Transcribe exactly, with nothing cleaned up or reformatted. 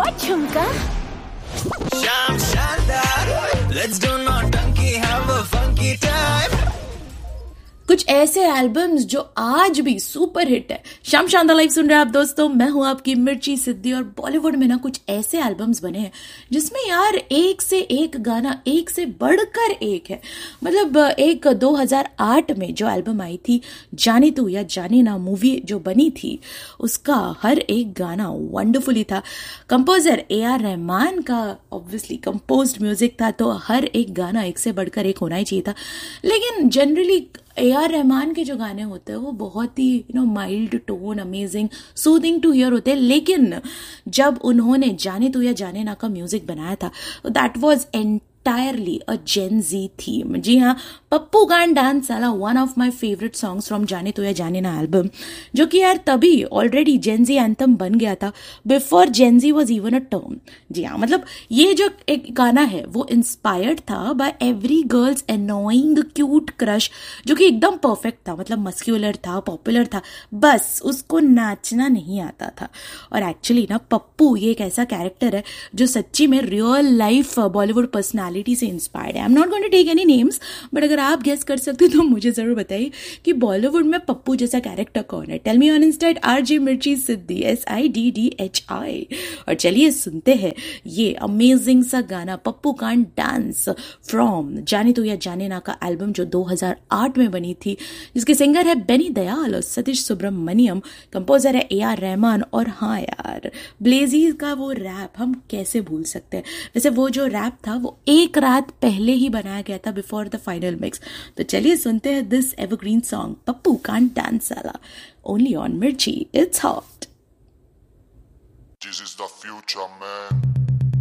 और झुमका Sham Shandar, let's do naughty, have a funky time. कुछ ऐसे एल्बम्स जो आज भी सुपर हिट है। शाम शानदार लाइव सुन रहे हैं आप दोस्तों, मैं हूं आपकी मिर्ची सिद्धि। और बॉलीवुड में ना कुछ ऐसे एल्बम्स बने हैं जिसमें यार एक से एक गाना एक से बढ़कर एक है। मतलब एक दो हज़ार आठ में जो एल्बम आई थी जाने तू या जाने ना मूवी जो बनी थी, उसका हर एक गाना वंडरफुली था। कंपोजर ए आर रहमान का ऑब्वियसली कंपोज्ड म्यूजिक था, तो हर एक गाना एक से बढ़कर एक होना ही चाहिए था। लेकिन जनरली ए आर रहमान के जो गाने होते हैं वो बहुत ही you know mild tone, amazing, soothing to here होते हैं। लेकिन जब उन्होंने जाने तू या जाने ना का म्यूजिक बनाया था, that was entirely a gen ji theme. जी हाँ, पप्पू गान डांस वाला one of my favourite songs from जाने तू या जाने ना एल्बम, जो कि यार तभी ऑलरेडी जेन जी एंथम बन गया था, before gen ji was even a term. जी हाँ, मतलब ये जो एक गाना है वो इंस्पायर्ड था bye every girls annoying cute crush, जो कि एकदम परफेक्ट था। मतलब मस्क्यूलर था, पॉपुलर था, बस उसको नाचना नहीं आता था। और एक्चुअली ना पप्पू ये एक ऐसा कैरेक्टर है जो सच्ची में रियल लाइफ बॉलीवुड पर्सनालिटी से इंस्पायर्ड है। I am not going to take any names, but अगर आप गेस कर सकते हो तो मुझे जरूर बताइए कि बॉलीवुड में पप्पू जैसा कैरेक्टर कौन है। Tell me on Insta R J मिर्ची सिद्धि, S I D D H I. और चलिए सुनते हैं ये अमेजिंग सा गाना पप्पू कांट डांस फ्रॉम जाने तू या जाने ना का एल्बम, जो दो हज़ार आठ में बनी थी, जिसके सिंगर है बेनी दयाल और सतीश सुब्रमण्यम, कंपोजर है ए आर रहमान। और हाँ यार, ब्लेजी का वो रैप हम कैसे भूल सकते हैं। वैसे वो जो रैप था वो एक रात पहले ही बनाया गया था, बिफोर द फाइनल मिक्स। तो चलिए सुनते हैं this evergreen song Pappu can't dance वाला, ओनली ऑन मिर्ची, it's hot. This is the future, man.